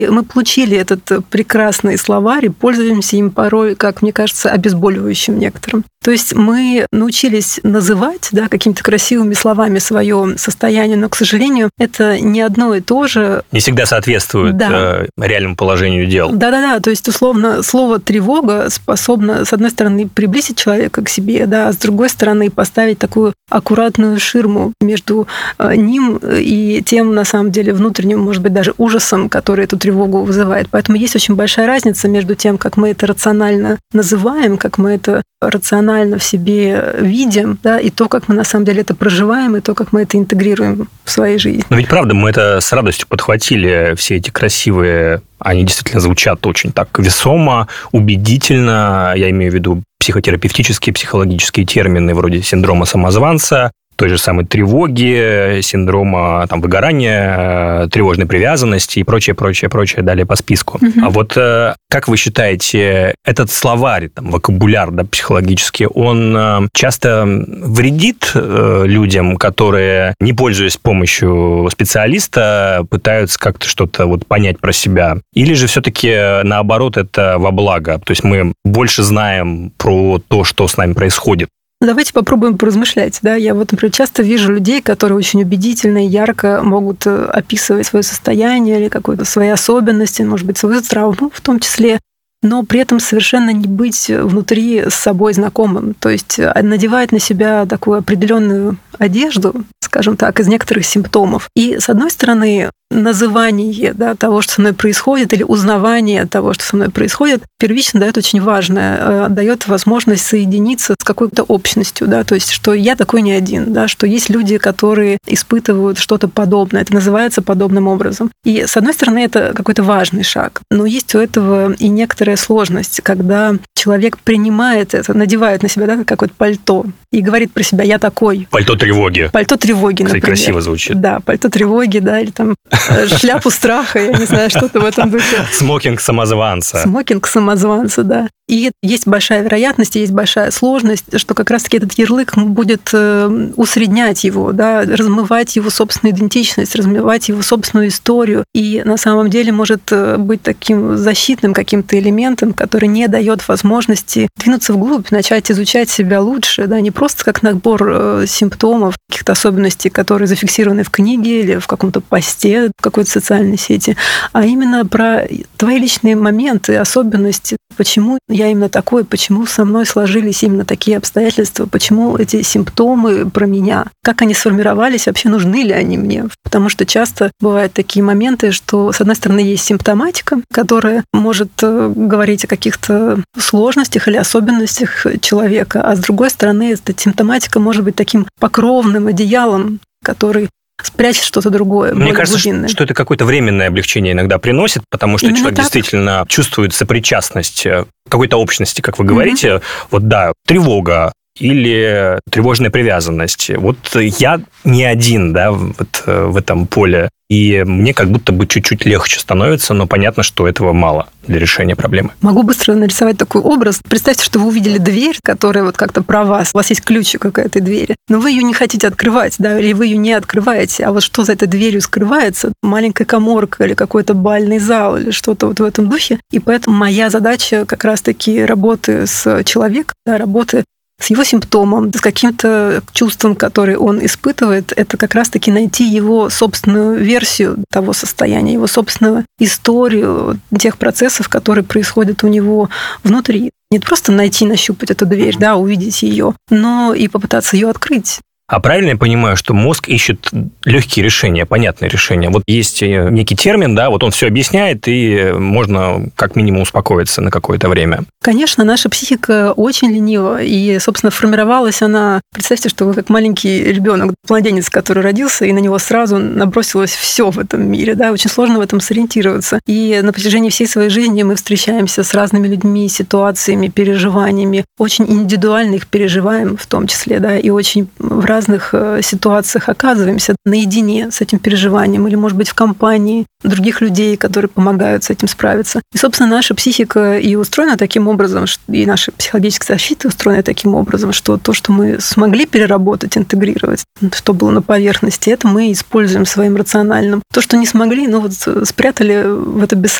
И мы получили этот прекрасный словарь и пользуемся им порой, как мне кажется, обезболивающим некоторым. То есть мы научились называть, да, какими-то красивыми словами свое состояние, но, к сожалению, это не одно и то же. Не всегда соответствует реальному положению дел. Да-да-да, то есть, условно, слово «тревога» способно, с одной стороны, приблизить человека к себе, да, а с другой стороны, поставить такую аккуратную ширму между ним и тем, на самом деле, внутренним, может быть, даже ужасом, который эту тревогу вызывает. Поэтому есть очень большая разница между тем, как мы это рационально называем, как мы это рационально в себе видим, да, и то, как мы на самом деле это проживаем, и то, как мы это интегрируем в своей жизни. Но ведь правда, мы это с радостью подхватили, все эти красивые, они действительно звучат очень так весомо, убедительно, я имею в виду психотерапевтические, психологические термины вроде синдрома самозванца, той же самой тревоги, синдрома выгорания, тревожной привязанности и прочее, далее по списку. А вот как вы считаете, этот словарь, вокабуляр, да, психологический, он часто вредит людям, которые, не пользуясь помощью специалиста, пытаются как-то что-то понять про себя? Или же все-таки наоборот это во благо? То есть мы больше знаем про то, что с нами происходит? Давайте попробуем поразмышлять. Да? Я например, часто вижу людей, которые очень убедительно и ярко могут описывать свое состояние или какие-то свои особенности, может быть, свою травму в том числе, но при этом совершенно не быть внутри с собой знакомым. То есть надевать на себя такую определенную одежду, скажем так, из некоторых симптомов. И, с одной стороны, называние, да, того, что со мной происходит, или узнавание того, что со мной происходит, первично дает очень важное, дает возможность соединиться с какой-то общностью, да, то есть, что я такой не один, да, что есть люди, которые испытывают что-то подобное, это называется подобным образом. И, с одной стороны, это какой-то важный шаг, но есть у этого и некоторая сложность, когда человек принимает это, надевает на себя, да, какое-то пальто и говорит про себя: я такой. Пальто тревоги. Пальто тревоги, например. Кстати, красиво звучит. Да, пальто тревоги, да, или шляпу страха, я не знаю, что-то в этом духе. Смокинг самозванца. Смокинг самозванца, да. И есть большая вероятность, есть большая сложность, что как раз-таки этот ярлык будет усреднять его, да, размывать его собственную идентичность, размывать его собственную историю. И на самом деле может быть таким защитным каким-то элементом, который не дает возможности двинуться вглубь, начать изучать себя лучше, да, не просто как набор симптомов, каких-то особенностей, которые зафиксированы в книге или в каком-то посте, в какой-то социальной сети, а именно про твои личные моменты, особенности, почему я именно такой, почему со мной сложились именно такие обстоятельства, почему эти симптомы про меня, как они сформировались, вообще нужны ли они мне. Потому что часто бывают такие моменты, что, с одной стороны, есть симптоматика, которая может говорить о каких-то сложностях или особенностях человека, а с другой стороны, эта симптоматика может быть таким покровным одеялом, который спрячет что-то другое, Мне кажется, что это какое-то временное облегчение иногда приносит, потому что человек действительно чувствует сопричастность к какой-то общности, как вы говорите. Вот да, тревога или тревожная привязанность. Вот я не один, да, вот в этом поле. И мне как будто бы чуть-чуть легче становится, но понятно, что этого мало для решения проблемы. Могу быстро нарисовать такой образ. Представьте, что вы увидели дверь, которая вот как-то про вас. У вас есть ключик к этой двери, но вы ее не хотите открывать, да, или вы ее не открываете. А вот что за этой дверью скрывается? Маленькая каморка или какой-то бальный зал или что-то вот в этом духе. И поэтому моя задача как раз-таки работы с человеком, да, работы с его симптомом, с каким-то чувством, которое он испытывает, это как раз-таки найти его собственную версию того состояния, его собственную историю тех процессов, которые происходят у него внутри. Не просто найти, нащупать эту дверь, да, увидеть ее, но и попытаться ее открыть. А правильно я понимаю, что мозг ищет легкие решения, понятные решения? Вот есть некий термин, да, вот он все объясняет, и можно как минимум успокоиться на какое-то время. Конечно, наша психика очень ленива, и, собственно, формировалась она... Представьте, что вы как маленький ребенок, младенец, который родился, и на него сразу набросилось все в этом мире, да, очень сложно в этом сориентироваться. И на протяжении всей своей жизни мы встречаемся с разными людьми, ситуациями, переживаниями, очень индивидуально их переживаем в том числе, да, и очень в разных разных ситуациях оказываемся наедине с этим переживанием или, может быть, в компании других людей, которые помогают с этим справиться. И, собственно, наша психика и устроена таким образом, и наша психологическая защита устроена таким образом, что то, что мы смогли переработать, интегрировать, что было на поверхности, это мы используем своим рациональным. То, что не смогли, спрятали в это